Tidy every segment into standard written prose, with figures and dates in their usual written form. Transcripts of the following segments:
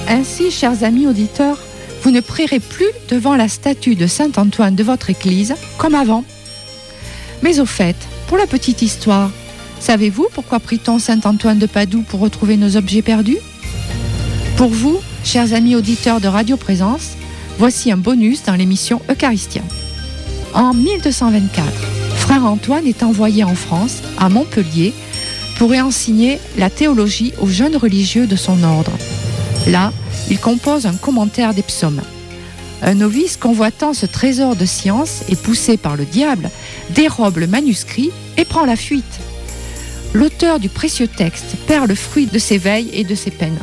Ainsi, chers amis auditeurs, vous ne prierez plus devant la statue de Saint Antoine de votre église comme avant. Mais au fait, pour la petite histoire, savez-vous pourquoi prie-t-on Saint Antoine de Padoue pour retrouver nos objets perdus ? Pour vous, chers amis auditeurs de Radio Présence, voici un bonus dans l'émission Eucharistia. En 1224, frère Antoine est envoyé en France, à Montpellier, pour y enseigner la théologie aux jeunes religieux de son ordre. Là, il compose un commentaire des psaumes. Un novice convoitant ce trésor de science et poussé par le diable, dérobe le manuscrit et prend la fuite. L'auteur du précieux texte perd le fruit de ses veilles et de ses peines.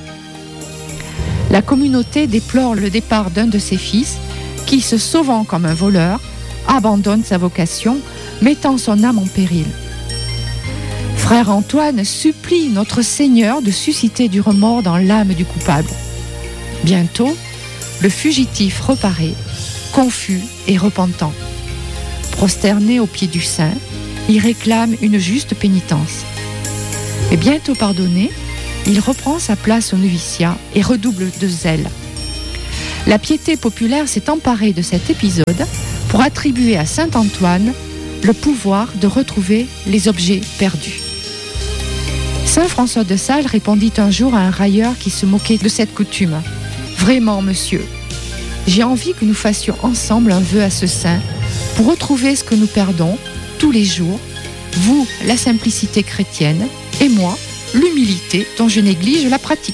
La communauté déplore le départ d'un de ses fils qui, se sauvant comme un voleur, abandonne sa vocation, mettant son âme en péril. Frère Antoine supplie notre Seigneur de susciter du remords dans l'âme du coupable. Bientôt, le fugitif reparaît, confus et repentant. Prosterné aux pieds du saint, il réclame une juste pénitence. Et bientôt pardonné, il reprend sa place au noviciat et redouble de zèle. La piété populaire s'est emparée de cet épisode pour attribuer à Saint Antoine le pouvoir de retrouver les objets perdus. Saint François de Sales répondit un jour à un railleur qui se moquait de cette coutume. « Vraiment, monsieur, j'ai envie que nous fassions ensemble un vœu à ce saint pour retrouver ce que nous perdons tous les jours, vous, la simplicité chrétienne, et moi, l'humilité dont je néglige la pratique. »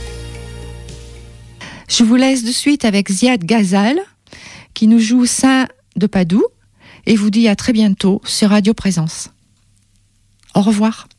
Je vous laisse de suite avec Ziad Ghazal qui nous joue Saint de Padoue et vous dis à très bientôt sur Radio Présence. Au revoir.